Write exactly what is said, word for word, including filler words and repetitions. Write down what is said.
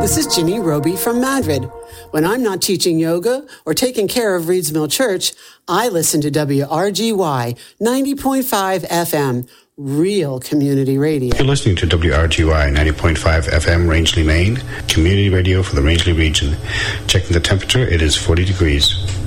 This is Ginny Roby from Madrid. When I'm not teaching yoga or taking care of Reeds Mill Church, I listen to W R G Y ninety point five F M, real community radio. You're listening to W R G Y ninety point five F M, Rangeley, Maine, community radio for the Rangeley region. Checking the temperature, it is forty degrees.